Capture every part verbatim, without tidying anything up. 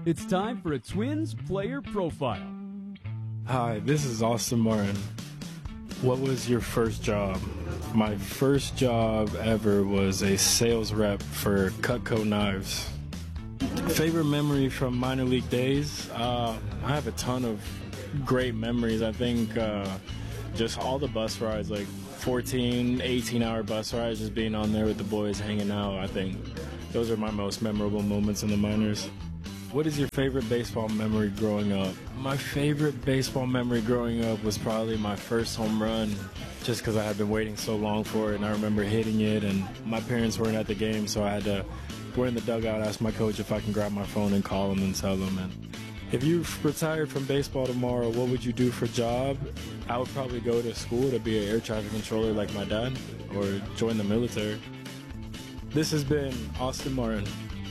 It's time for a Twins player profile. Hi, this is Austin Martin. What was your first job? My first job ever was a sales rep for Cutco Knives. Favorite memory from minor league days? Uh, I have a ton of great memories. I think uh, just all the bus rides, like fourteen, eighteen hour bus rides, just being on there with the boys, hanging out. I think those are my most memorable moments in the minors. What is your favorite baseball memory growing up? My favorite baseball memory growing up was probably my first home run, just because I had been waiting so long for it, and I remember hitting it, and my parents weren't at the game, so I had to go in the dugout, ask my coach if I can grab my phone and call him and tell him. And if you retired from baseball tomorrow, what would you do for a job? I would probably go to school to be an air traffic controller like my dad, or join the military. This has been Austin Martin.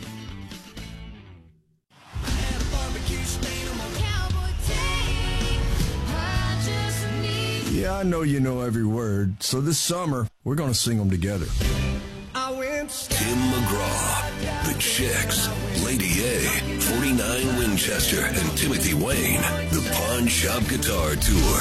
Yeah, I know you know every word, so this summer, we're going to sing them together. Tim McGraw, The Chicks, Lady A, forty-nine Winchester, and Timothy Wayne, the Pawn Shop Guitar Tour.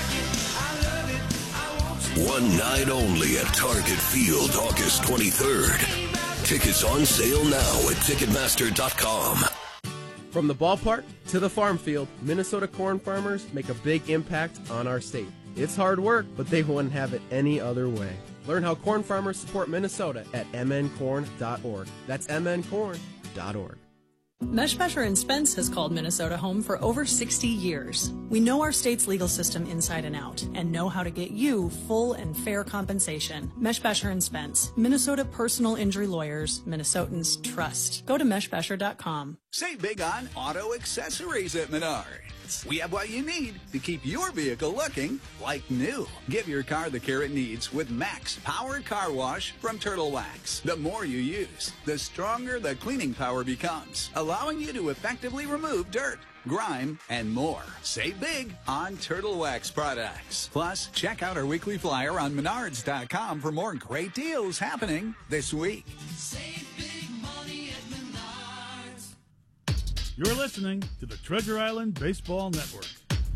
One night only at Target Field, August twenty-third. Tickets on sale now at Ticketmaster dot com. From the ballpark to the farm field, Minnesota corn farmers make a big impact on our state. It's hard work, but they wouldn't have it any other way. Learn how corn farmers support Minnesota at m n corn dot org. That's m n corn dot org. Meshbesher and Spence has called Minnesota home for over sixty years. We know our state's legal system inside and out and know how to get you full and fair compensation. Meshbesher and Spence, Minnesota personal injury lawyers, Minnesotans trust. Go to meshbesher dot com. Save big on auto accessories at Menards. We have what you need to keep your vehicle looking like new. Give your car the care it needs with Max Power Car Wash from Turtle Wax. The more you use, the stronger the cleaning power becomes, allowing you to effectively remove dirt, grime, and more. Save big on Turtle Wax products. Plus, check out our weekly flyer on menards dot com for more great deals happening this week. Save big money at Menards. You're listening to the Treasure Island Baseball Network.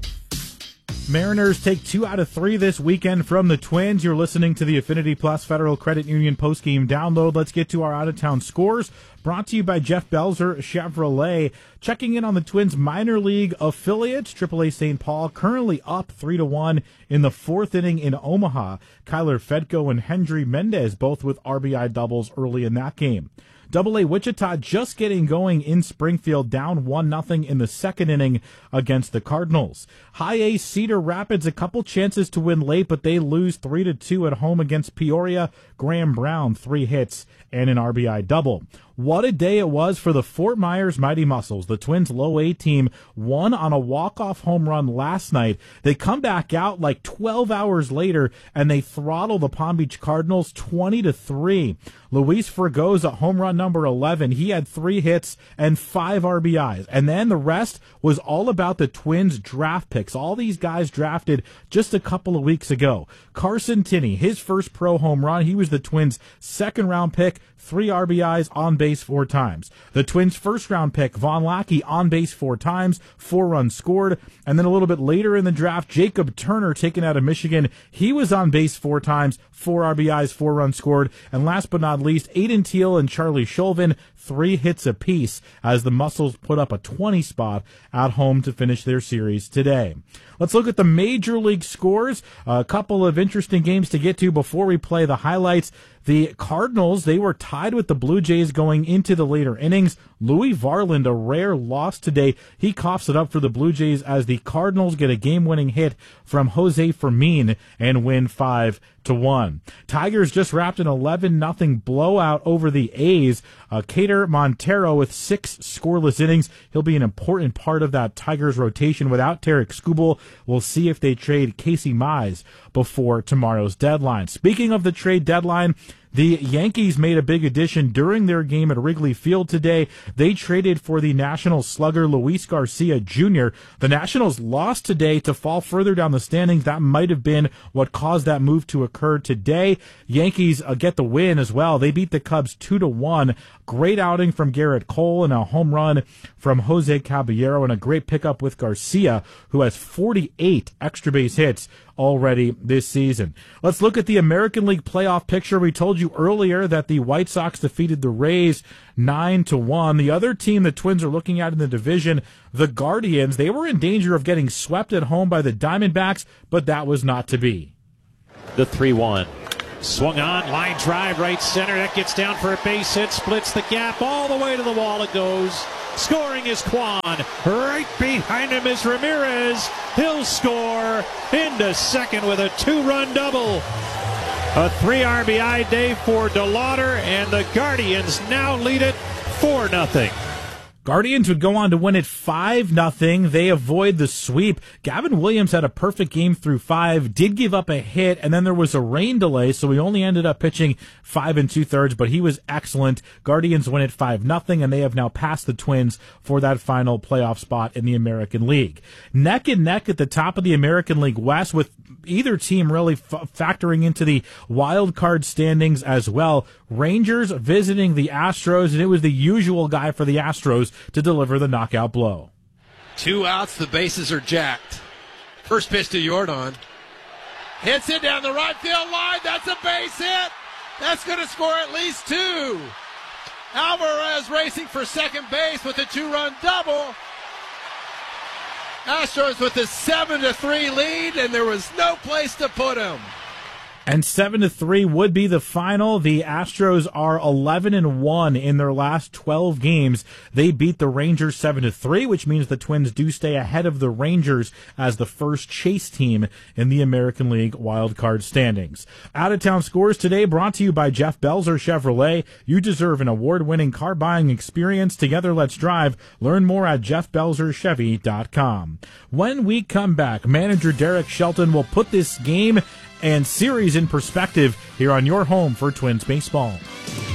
Mariners take two out of three this weekend from the Twins. You're listening to the Affinity Plus Federal Credit Union postgame download. Let's get to our out-of-town scores. Brought to you by Jeff Belzer Chevrolet. Checking in on the Twins minor league affiliates, triple A Saint Paul currently up three to one in the fourth inning in Omaha. Kyler Fedko and Hendry Mendez both with R B I doubles early in that game. Double A Wichita just getting going in Springfield, down one nothing in the second inning against the Cardinals. High A Cedar Rapids, a couple chances to win late, but they lose three to two at home against Peoria. Graham Brown, three hits and an R B I double. What a day it was for the Fort Myers Mighty Muscles. The Twins' low A team won on a walk-off home run last night. They come back out like twelve hours later, and they throttle the Palm Beach Cardinals twenty to three. Luis Fregosa, home run number eleven. He had three hits and five R B Is. And then the rest was all about the Twins' draft picks. All these guys drafted just a couple of weeks ago. Carson Tinney, his first pro home run. He was the Twins' second-round pick. Three R B Is, on base four times. The Twins' first-round pick, Von Lackey, on base four times, four runs scored. And then a little bit later in the draft, Jacob Turner, taken out of Michigan. He was on base four times, four R B Is, four runs scored. And last but not least, Aiden Teal and Charlie Chauvin, three hits apiece as the Muscles put up a twenty spot at home to finish their series today. Let's look at the Major League scores. A couple of interesting games to get to before we play the highlights. The Cardinals, they were tied with the Blue Jays going into the later innings. Louis Varland, a rare loss today. He coughs it up for the Blue Jays as the Cardinals get a game-winning hit from Jose Fermin and win five to one. Tigers just wrapped an eleven nothing blowout over the A's. Uh, Cater Montero with six scoreless innings. He'll be an important part of that Tigers rotation without Tarek Skubal. We'll see if they trade Casey Mize before tomorrow's deadline. Speaking of the trade deadline, The Yankees made a big addition during their game at Wrigley Field today. They traded for the Nationals slugger Luis Garcia Junior The Nationals lost today to fall further down the standings. That might have been what caused that move to occur today. Yankees uh, get the win as well. They beat the Cubs two to one. Great outing from Garrett Cole and a home run from Jose Caballero and a great pickup with Garcia, who has forty-eight extra base hits already this season. Let's look at the American League playoff picture. We told you earlier that the White Sox defeated the Rays nine to one. The other team the Twins are looking at in the division, the Guardians, they were in danger of getting swept at home by the Diamondbacks, but that was not to be. The three one. Swung on, line drive, right center. That gets down for a base hit, splits the gap all the way to the wall it goes. Scoring is Kwan. Right behind him is Ramirez. He'll score into second with a two-run double. A three R B I day for DeLauder, and the Guardians now lead it four nothing. Guardians would go on to win it five nothing. They avoid the sweep. Gavin Williams had a perfect game through five, did give up a hit, and then there was a rain delay, so he only ended up pitching five and two-thirds, but he was excellent. Guardians win it five nothing, and they have now passed the Twins for that final playoff spot in the American League. Neck and neck at the top of the American League West, with either team really f- factoring into the wild card standings as well. Rangers visiting the Astros, and it was the usual guy for the Astros to deliver the knockout blow. Two outs, the bases are jacked. First pitch to Jordan. Hits it down the right field line. That's a base hit. That's going to score at least two. Alvarez racing for second base with a two-run double. Astros with a seven to three lead, and there was no place to put him. And seven to three would be the final. The Astros are eleven and one in their last twelve games. They beat the Rangers seven to three, which means the Twins do stay ahead of the Rangers as the first chase team in the American League wildcard standings. Out of town scores today brought to you by Jeff Belzer Chevrolet. You deserve an award-winning car buying experience. Together, let's drive. Learn more at jeff belzer chevy dot com. When we come back, manager Derek Shelton will put this game and series in perspective here on your home for Twins baseball.